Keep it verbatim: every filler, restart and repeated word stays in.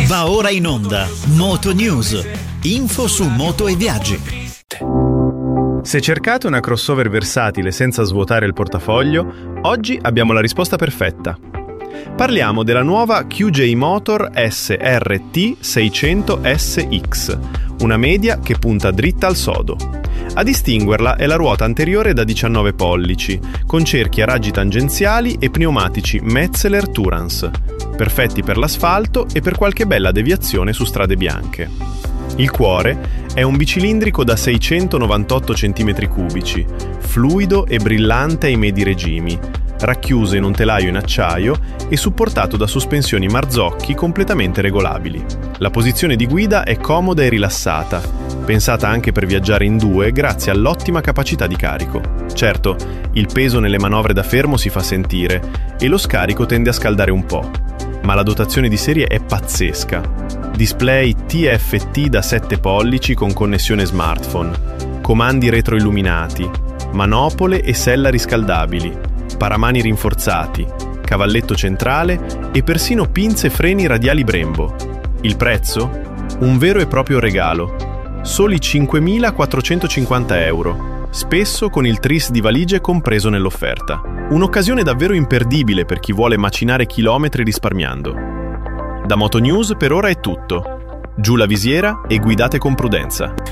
Va ora in onda Moto News, info su moto e viaggi. Se cercate una crossover versatile senza svuotare il portafoglio, oggi abbiamo la risposta perfetta. Parliamo della nuova Q J Motor S R T seicento S X, una media che punta dritta al sodo. A distinguerla è la ruota anteriore da diciannove pollici, con cerchi a raggi tangenziali e pneumatici Metzeler Tourance, perfetti per l'asfalto e per qualche bella deviazione su strade bianche. Il cuore è un bicilindrico da seicentonovantotto centimetri cubici, fluido e brillante ai medi regimi, racchiuso in un telaio in acciaio e supportato da sospensioni Marzocchi completamente regolabili. La posizione di guida è comoda e rilassata, pensata anche per viaggiare in due grazie all'ottima capacità di carico. Certo, il peso nelle manovre da fermo si fa sentire e lo scarico tende a scaldare un po', ma la dotazione di serie è pazzesca. Display T F T da sette pollici con connessione smartphone, comandi retroilluminati, manopole e sella riscaldabili, paramani rinforzati, cavalletto centrale e persino pinze freni radiali Brembo. Il prezzo? Un vero e proprio regalo. Soli cinquemilaquattrocentocinquanta euro, spesso con il tris di valigie compreso nell'offerta. Un'occasione davvero imperdibile per chi vuole macinare chilometri risparmiando. Da Moto News per ora è tutto. Giù la visiera e guidate con prudenza.